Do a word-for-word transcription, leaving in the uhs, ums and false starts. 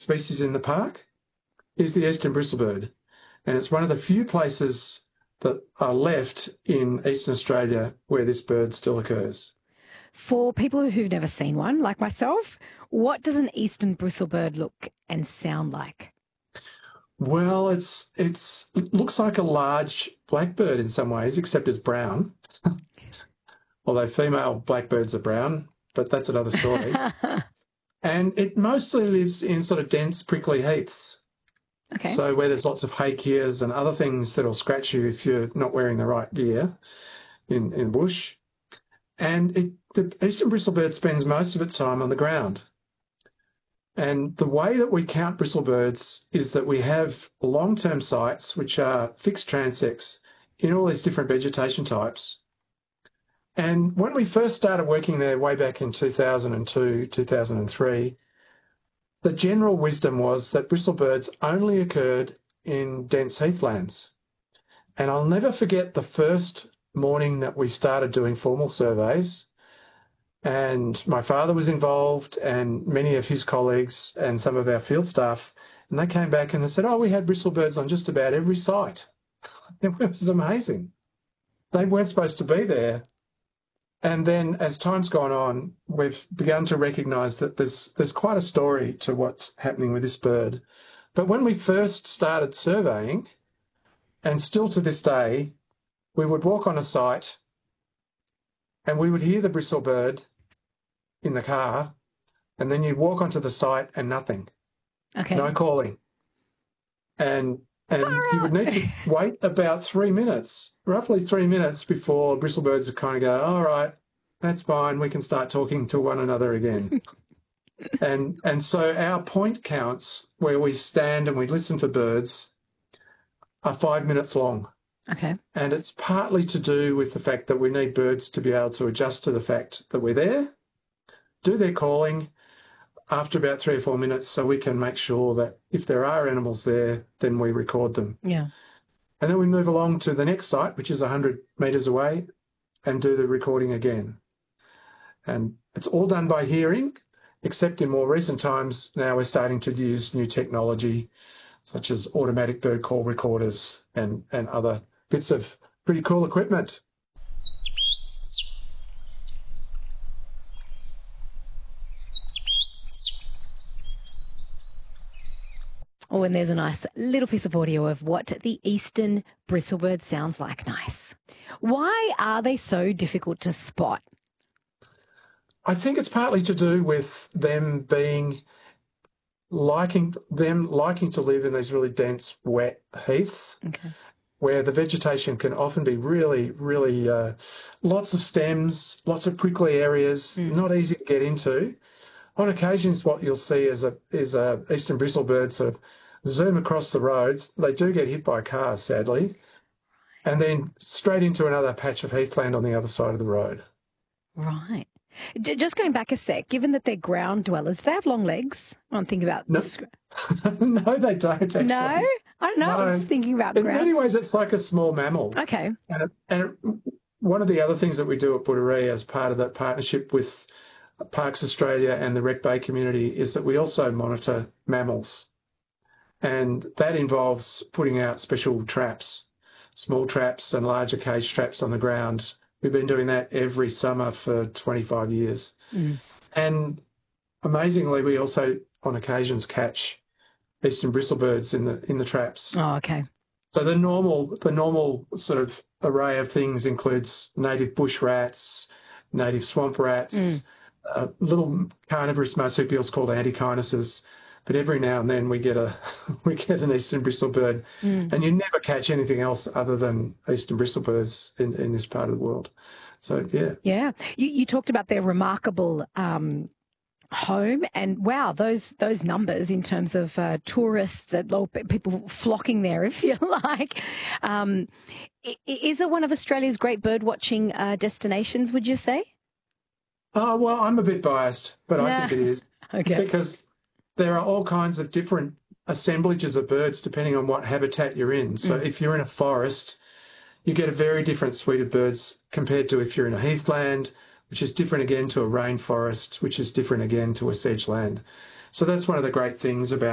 species in the park is the eastern bristlebird. And it's one of the few places that are left in Eastern Australia where this bird still occurs. For people who've never seen one, like myself, what does an eastern bristlebird look and sound like? Well, it's it's it looks like a large blackbird in some ways, except it's brown. Although female blackbirds are brown, but that's another story. And it mostly lives in sort of dense, prickly heaths. Okay. So where there's lots of hakeas and other things that'll scratch you if you're not wearing the right gear in, in bush. And it, the eastern bristlebird spends most of its time on the ground. And the way that we count bristlebirds is that we have long-term sites, which are fixed transects in all these different vegetation types. And when we first started working there way back in two thousand two, two thousand three, the general wisdom was that bristlebirds only occurred in dense heathlands. And I'll never forget the first morning that we started doing formal surveys, and my father was involved and many of his colleagues and some of our field staff, and they came back and they said, oh, we had bristlebirds on just about every site. It was amazing. They weren't supposed to be there. And then as time's gone on, we've begun to recognise that there's there's quite a story to what's happening with this bird. But when we first started surveying, and still to this day, we would walk on a site and we would hear the bristlebird in the car, and then you'd walk onto the site and nothing. Okay. No calling. And and you would need to wait about three minutes, roughly three minutes before bristlebirds would kind of go, all right, that's fine, we can start talking to one another again. and and so our point counts where we stand and we listen for birds are five minutes long. Okay. And it's partly to do with the fact that we need birds to be able to adjust to the fact that we're there, do their calling after about three or four minutes so we can make sure that if there are animals there, then we record them. Yeah. And then we move along to the next site, which is one hundred metres away, and do the recording again. And it's all done by hearing, except in more recent times now we're starting to use new technology such as automatic bird call recorders and, and other bits of pretty cool equipment. Oh, and there's a nice little piece of audio of what the eastern bristlebird sounds like. Nice. Why are they so difficult to spot? I think it's partly to do with them being liking them liking to live in these really dense, wet heaths, Okay. where the vegetation can often be really, really uh, lots of stems, lots of prickly areas, Mm. not easy to get into. On occasions, what you'll see is a is a eastern bristlebird sort of zoom across the roads. They do get hit by cars, sadly, and then straight into another patch of heathland on the other side of the road. Right. J- Just going back a sec, given that they're ground dwellers, do they have long legs? I'm thinking about No. this. No, they don't actually. No? I don't know. I was No. thinking about In ground. many ways, it's like a small mammal. Okay. And, it, and it, one of the other things that we do at Butteree as part of that partnership with Parks Australia and the Wreck Bay community is that we also monitor mammals. And that involves putting out special traps, small traps and larger cage traps on the ground. We've been doing that every summer for twenty-five years. Mm. And amazingly, we also on occasions catch eastern bristlebirds in the in the traps. Oh, okay. So the normal the normal sort of array of things includes native bush rats, native swamp rats, Mm. uh, little carnivorous marsupials called antikynuses. But every now and then we get a we get an eastern bristlebird, Mm. and you never catch anything else other than eastern bristlebirds in, in this part of the world. So yeah, Yeah. You, you talked about their remarkable um, home, and wow, those those numbers in terms of uh, tourists, uh, lo- people flocking there, if you like. Um, i- is it one of Australia's great bird watching uh, destinations, would you say? oh well, I'm a bit biased, but I think it is Okay. because there are all kinds of different assemblages of birds depending on what habitat you're in. So Mm. if you're in a forest, you get a very different suite of birds compared to if you're in a heathland, which is different again to a rainforest, which is different again to a sedge land. So that's one of the great things about